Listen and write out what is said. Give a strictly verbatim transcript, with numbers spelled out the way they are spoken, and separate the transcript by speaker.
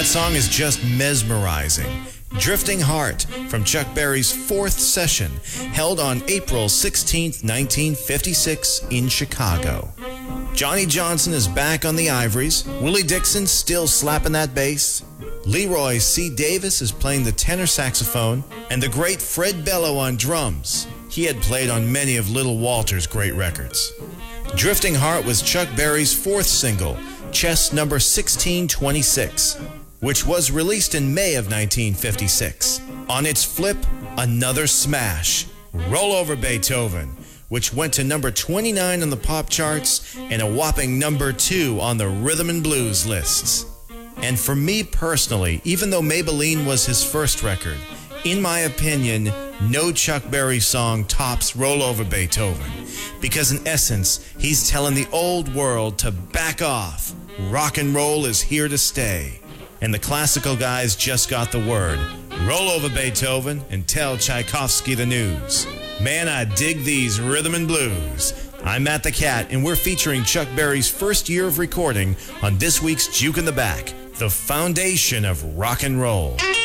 Speaker 1: That song is just mesmerizing. Drifting Heart from Chuck Berry's fourth session, held on April sixteenth, nineteen fifty-six in Chicago. Johnny Johnson is back on the ivories. Willie Dixon still slapping that bass. Leroy C. Davis is playing the tenor saxophone, and the great Fred Bello on drums. He had played on many of Little Walter's great records. Drifting Heart was Chuck Berry's fourth single, Chess number sixteen twenty-six, which was released in May of nineteen fifty-six. On its flip, another smash, Roll Over Beethoven, which went to number twenty-nine on the pop charts and a whopping number two on the rhythm and blues lists. And for me personally, even though Maybelline was his first record, in my opinion, no Chuck Berry song tops Roll Over Beethoven, because in essence, he's telling the old world to back off. Rock and roll is here to stay. And the classical guys just got the word. Roll over Beethoven and tell Tchaikovsky the news. Man, I dig these rhythm and blues. I'm Matt the Cat, and we're featuring Chuck Berry's first year of recording on this week's Juke in the Back, the foundation of rock and roll.